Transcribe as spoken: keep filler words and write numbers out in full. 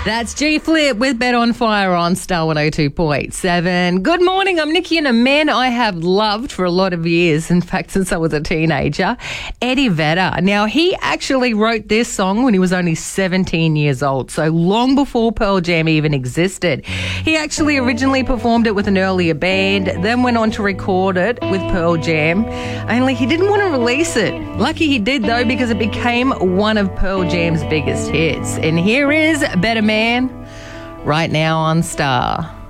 That's G Flip with Bet on Fire on Star one oh two point seven. Good morning, I'm Nikki, and a man I have loved for a lot of years, in fact, since I was a teenager, Eddie Vedder. Now, he actually wrote this song when he was only seventeen years old, so long before Pearl Jam even existed. He actually originally performed it with an earlier band, then went on to record it with Pearl Jam, only he didn't want to release it. Lucky he did, though, because it became one of Pearl Jam's biggest hits. And here is Better Man right now on Star.